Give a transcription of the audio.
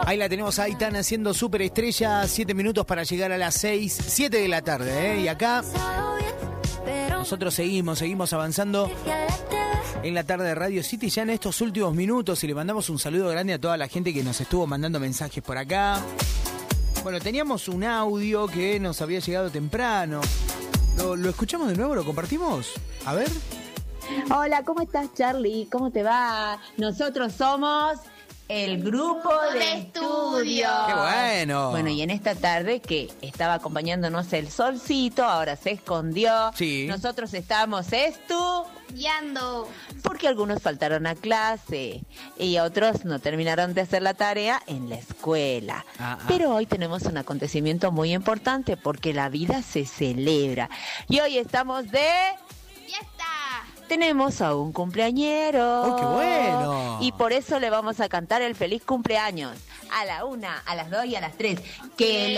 Ahí la tenemos a Aitana haciendo superestrella, 7 minutos para llegar a las 6, 7 de la tarde, ¿eh? Y acá nosotros seguimos avanzando en la tarde de Radio City ya en estos últimos minutos, y le mandamos un saludo grande a toda la gente que nos estuvo mandando mensajes por acá. Bueno, teníamos un audio que nos había llegado temprano. ¿Lo escuchamos de nuevo? ¿Lo compartimos? A ver. Hola, ¿cómo estás, Charlie? ¿Cómo te va? Nosotros somos el grupo de estudio. ¡Qué bueno! Bueno, y en esta tarde que estaba acompañándonos el solcito, ahora se escondió. Sí. Nosotros estamos estudiando. Porque algunos faltaron a clase y otros no terminaron de hacer la tarea en la escuela. Pero hoy tenemos un acontecimiento muy importante porque la vida se celebra. Y hoy estamos de fiesta. Tenemos a un cumpleañero. ¡Oh, qué bueno! Y por eso le vamos a cantar el feliz cumpleaños. A la 1, a las 2 y a las 3. Que